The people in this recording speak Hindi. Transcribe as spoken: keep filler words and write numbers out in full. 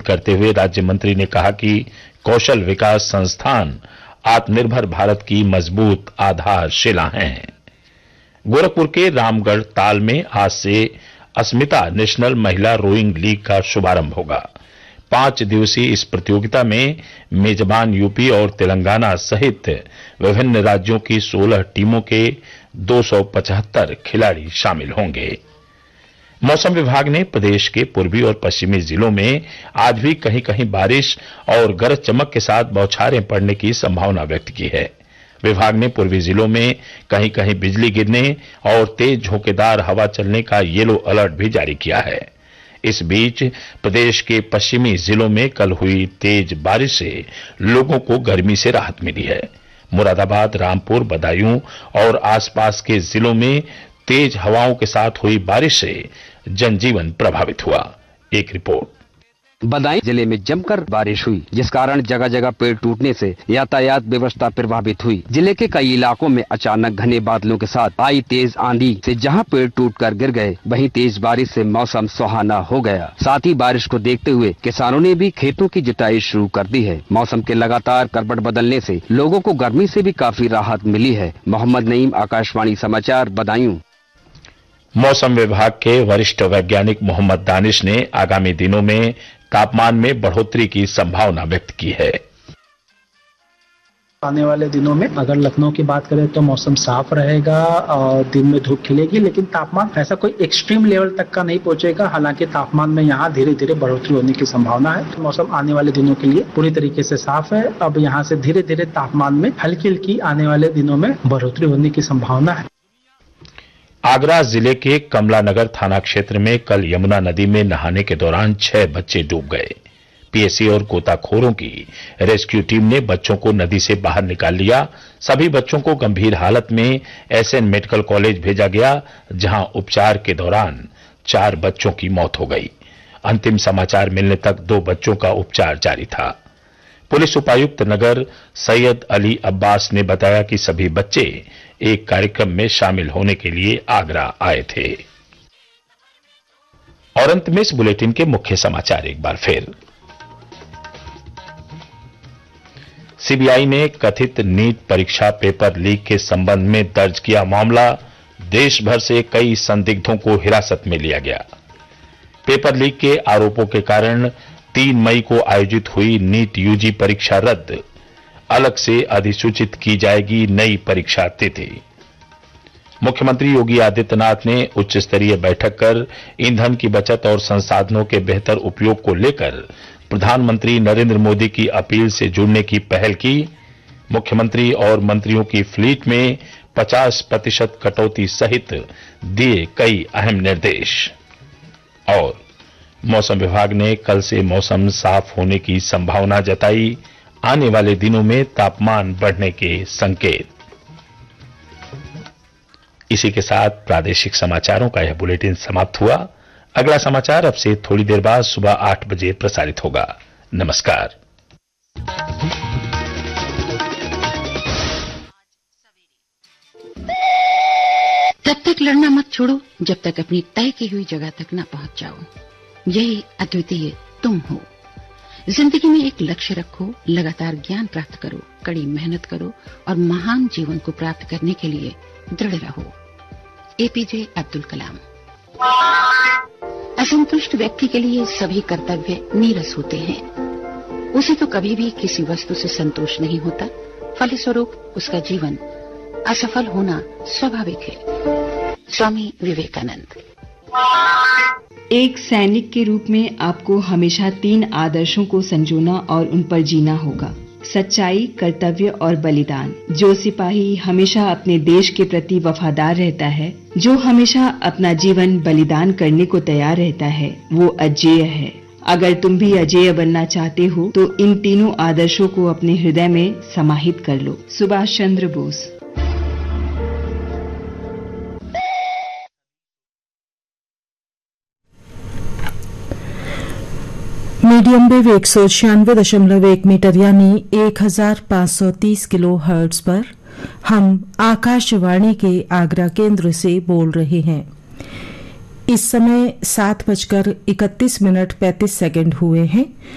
करते हुए राज्य मंत्री ने कहा कि कौशल विकास संस्थान आत्मनिर्भर भारत की मजबूत आधारशिला हैं। गोरखपुर के रामगढ़ ताल में आज से अस्मिता नेशनल महिला रोइंग लीग का शुभारंभ होगा। पांच दिवसीय इस प्रतियोगिता में मेजबान यूपी और तेलंगाना सहित विभिन्न राज्यों की सोलह टीमों के दो सौ पचहत्तर खिलाड़ी शामिल होंगे। मौसम विभाग ने प्रदेश के पूर्वी और पश्चिमी जिलों में आज भी कहीं कहीं बारिश और गरज चमक के साथ बौछारें पड़ने की संभावना व्यक्त की है। विभाग ने पूर्वी जिलों में कहीं कहीं बिजली गिरने और तेज झोंकेदार हवा चलने का येलो अलर्ट भी जारी किया है। इस बीच प्रदेश के पश्चिमी जिलों में कल हुई तेज बारिश से लोगों को गर्मी से राहत मिली है। मुरादाबाद, रामपुर, बदायूं और आसपास के जिलों में तेज हवाओं के साथ हुई बारिश से जनजीवन प्रभावित हुआ। एक रिपोर्ट। बदायूं जिले में जमकर बारिश हुई, जिस कारण जगह जगह पेड़ टूटने से यातायात व्यवस्था प्रभावित हुई। जिले के कई इलाकों में अचानक घने बादलों के साथ आई तेज आंधी से जहां पेड़ टूटकर गिर गए, वहीं तेज बारिश से मौसम सुहाना हो गया। साथ ही बारिश को देखते हुए किसानों ने भी खेतों की जुताई शुरू कर दी है। मौसम के लगातार करवट बदलने से लोगों को गर्मी से भी काफी राहत मिली है। मोहम्मद नईम, आकाशवाणी समाचार, बदायूं। मौसम विभाग के वरिष्ठ वैज्ञानिक मोहम्मद दानिश ने आगामी दिनों में तापमान में बढ़ोतरी की संभावना व्यक्त की है। आने वाले दिनों में अगर लखनऊ की बात करें तो मौसम साफ रहेगा और दिन में धूप खिलेगी, लेकिन तापमान ऐसा कोई एक्सट्रीम लेवल तक का नहीं पहुंचेगा। हालांकि तापमान में यहाँ धीरे धीरे बढ़ोतरी होने की संभावना है। मौसम आने वाले दिनों के लिए पूरी तरीके से साफ है। अब यहाँ से धीरे धीरे तापमान में हल्की हल्की आने वाले दिनों में बढ़ोतरी होने की संभावना है। आगरा जिले के कमलानगर थाना क्षेत्र में कल यमुना नदी में नहाने के दौरान छह बच्चे डूब गए। पीएसी और गोताखोरों की रेस्क्यू टीम ने बच्चों को नदी से बाहर निकाल लिया। सभी बच्चों को गंभीर हालत में एसएन मेडिकल कॉलेज भेजा गया, जहां उपचार के दौरान चार बच्चों की मौत हो गई। अंतिम समाचार मिलने तक दो बच्चों का उपचार जारी था। पुलिस उपायुक्त नगर सैयद अली अब्बास ने बताया कि सभी बच्चे एक कार्यक्रम में शामिल होने के लिए आगरा आए थे। और अंत में इस बुलेटिन के मुख्य समाचार एक बार फिर। सीबीआई ने कथित नीट परीक्षा पेपर लीक के संबंध में दर्ज किया मामला। देश भर से कई संदिग्धों को हिरासत में लिया गया। पेपर लीक के आरोपों के कारण तीन मई को आयोजित हुई नीट यूजी परीक्षा रद्द। अलग से अधिसूचित की जाएगी नई परीक्षा तिथि। मुख्यमंत्री योगी आदित्यनाथ ने उच्च स्तरीय बैठक कर ईंधन की बचत और संसाधनों के बेहतर उपयोग को लेकर प्रधानमंत्री नरेंद्र मोदी की अपील से जुड़ने की पहल की। मुख्यमंत्री और मंत्रियों की फ्लीट में पचास प्रतिशत कटौती सहित दिए कई अहम निर्देश। और मौसम विभाग ने कल से मौसम साफ होने की संभावना जताई। आने वाले दिनों में तापमान बढ़ने के संकेत। इसी के साथ प्रादेशिक समाचारों का यह बुलेटिन समाप्त हुआ। अगला समाचार अब से थोड़ी देर बाद सुबह आठ बजे प्रसारित होगा। नमस्कार। तब तक लड़ना मत छोड़ो जब तक अपनी तय की हुई जगह तक न पहुंच जाओ। यही अद्वितीय तुम हो। जिंदगी में एक लक्ष्य रखो, लगातार ज्ञान प्राप्त करो, कड़ी मेहनत करो और महान जीवन को प्राप्त करने के लिए दृढ़ रहो। एपीजे अब्दुल कलाम। असंतुष्ट व्यक्ति के लिए सभी कर्तव्य नीरस होते हैं। उसे तो कभी भी किसी वस्तु से संतोष नहीं होता, फलस्वरूप उसका जीवन असफल होना स्वाभाविक है। स्वामी विवेकानंद। एक सैनिक के रूप में आपको हमेशा तीन आदर्शों को संजोना और उन पर जीना होगा: सच्चाई, कर्तव्य और बलिदान। जो सिपाही हमेशा अपने देश के प्रति वफादार रहता है, जो हमेशा अपना जीवन बलिदान करने को तैयार रहता है, वो अजेय है। अगर तुम भी अजेय बनना चाहते हो तो इन तीनों आदर्शों को अपने हृदय में समाहित कर लो। सुभाष चंद्र बोस। मीडियम वेव एक सौ छियानवे दशमलव एक मीटर यानी एक हजार पांच सौ तीस किलो हर्ट्ज पर हम आकाशवाणी के आगरा केंद्र से बोल रहे हैं। इस समय सात बजकर इकतीस मिनट पैंतीस सेकंड हुए हैं।